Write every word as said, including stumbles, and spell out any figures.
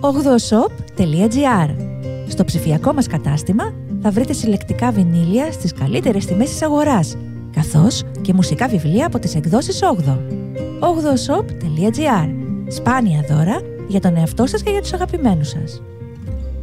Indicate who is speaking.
Speaker 1: ογδοοσοπ τελεία τζι άρ. Στο ψηφιακό μας κατάστημα θα βρείτε συλλεκτικά βινίλια στις καλύτερες τιμές της αγοράς, καθώς και μουσικά βιβλία από τις εκδόσεις όγδοο. ογδοοσοπ τελεία τζι άρ. Σπάνια δώρα για τον εαυτό σας και για τους αγαπημένους σας.